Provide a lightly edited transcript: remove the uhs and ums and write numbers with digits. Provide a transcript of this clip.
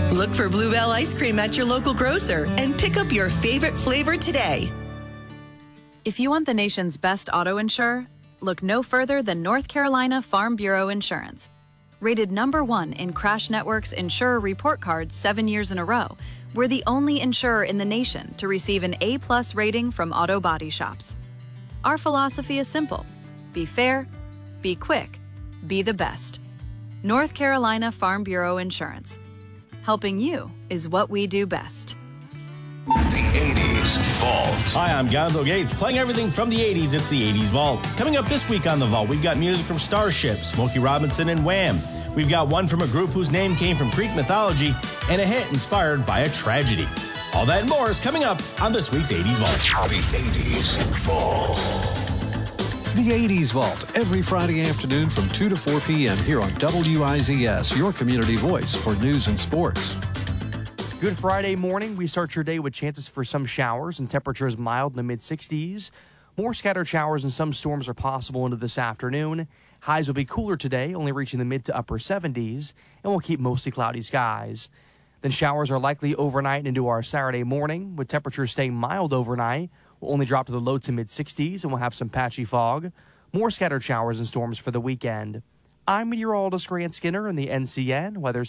Look for Bluebell ice cream at your local grocer and pick up your favorite flavor today. If you want the nation's best auto insurer, look no further than North Carolina Farm Bureau Insurance. Rated #1 in Crash Network's Insurer Report Card 7 years in a row, we're the only insurer in the nation to receive an A+ rating from auto body shops. Our philosophy is simple: be fair, be quick, be the best. North Carolina Farm Bureau Insurance. Helping you is what we do best. The 80s Vault. Hi, I'm Gonzo Gates, playing everything from the 80s. It's the 80s Vault. Coming up this week on the Vault, we've got music from Starship, Smokey Robinson, and Wham! We've got one from a group whose name came from Greek mythology, and a hit inspired by a tragedy. All that and more is coming up on this week's 80s Vault. The 80s Vault. The 80s Vault, every Friday afternoon from 2 to 4 p.m. here on WIZS, your community voice for news and sports. Good Friday morning. We start your day with chances for some showers and temperatures mild in the mid-60s. More scattered showers and some storms are possible into this afternoon. Highs will be cooler today, only reaching the mid to upper 70s, and we'll keep mostly cloudy skies. Then showers are likely overnight into our Saturday morning, with temperatures staying mild overnight. We'll only drop to the low to mid-60s, and we'll have some patchy fog. More scattered showers and storms for the weekend. I'm meteorologist Grant Skinner in the NCN Weather Center.